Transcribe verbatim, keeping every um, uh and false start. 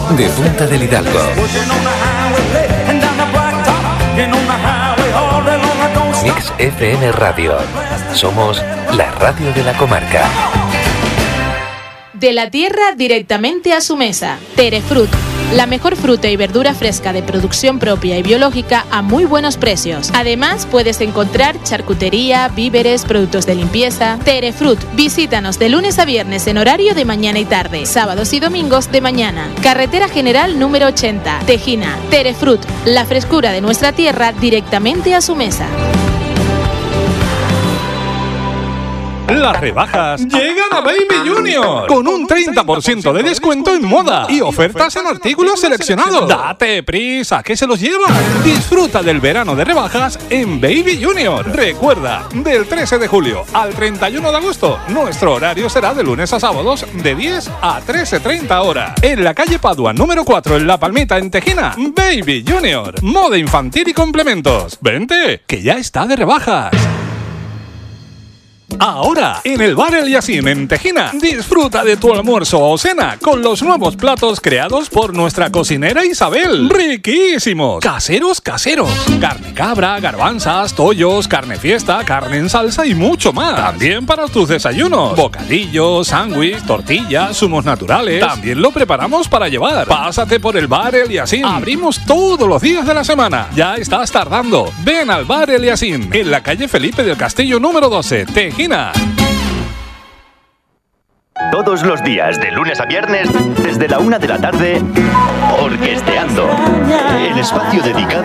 de Punta del Hidalgo. Mix F M Radio. Somos la radio de la comarca. De la tierra directamente a su mesa. Terefrut, la mejor fruta y verdura fresca de producción propia y biológica a muy buenos precios. Además, puedes encontrar charcutería, víveres, productos de limpieza. Terefrut, visítanos de lunes a viernes en horario de mañana y tarde, sábados y domingos de mañana. Carretera General número ochenta, Tejina. Terefrut, la frescura de nuestra tierra directamente a su mesa. Las rebajas llegan a Baby Junior con un treinta por ciento de descuento en moda y ofertas en artículos seleccionados. Date prisa, que se los llevan. Disfruta del verano de rebajas en Baby Junior. Recuerda, del trece de julio al treinta y uno de agosto, nuestro horario será de lunes a sábados de diez a trece treinta horas. En la calle Padua número cuatro en La Palmita, en Tejina, Baby Junior. Moda infantil y complementos. Vente, que ya está de rebajas. Ahora, en el Bar El Yacín en Tejina, disfruta de tu almuerzo o cena con los nuevos platos creados por nuestra cocinera Isabel. ¡Riquísimos! Caseros, caseros. Carne cabra, garbanzas, tollos, carne fiesta, carne en salsa y mucho más. También para tus desayunos. Bocadillos, sándwich, tortillas, zumos naturales. También lo preparamos para llevar. Pásate por el Bar El Yacín. Abrimos todos los días de la semana. Ya estás tardando. Ven al Bar El Yacín, en la calle Felipe del Castillo número doce, Tejina. Todos los días, de lunes a viernes, desde la una de la tarde, Orquesteando. El espacio dedicado